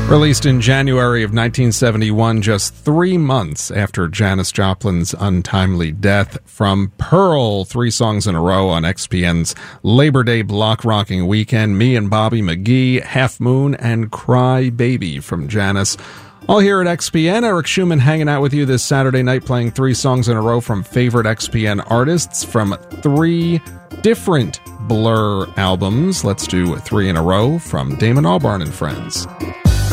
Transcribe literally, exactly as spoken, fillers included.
Released in January of nineteen seventy-one, just three months after Janis Joplin's untimely death, from Pearl, three songs in a row on X P N's Labor Day block rocking weekend, Me and Bobby McGee, Half Moon, and Cry Baby from Janis. All here at X P N. Eric Schumann hanging out with you this Saturday night, playing three songs in a row from favorite X P N artists from three different Blur albums. Let's do three in a row from Damon Albarn and Friends.